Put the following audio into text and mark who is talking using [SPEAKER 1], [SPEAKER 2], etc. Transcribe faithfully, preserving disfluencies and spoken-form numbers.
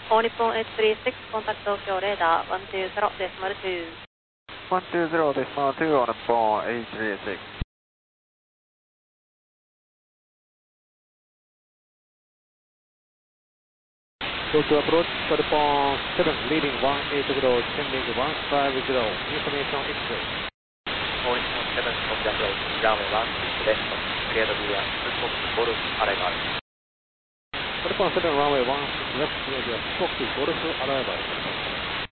[SPEAKER 1] All Nippon eight three six, contact Tokyo radar one two zero decimal two.
[SPEAKER 2] one two zero decimal two on Nippon eight three six.
[SPEAKER 3] Tokyo approach, Nippon seven, leading one eight zero, descending one five zero, information X-ray.
[SPEAKER 4] All Nippon seven, Tokyo approach, runway one six left, cleared via Full Golf arrival.
[SPEAKER 3] Nippon seven, runway one six left, cleared via Full Golf arrival.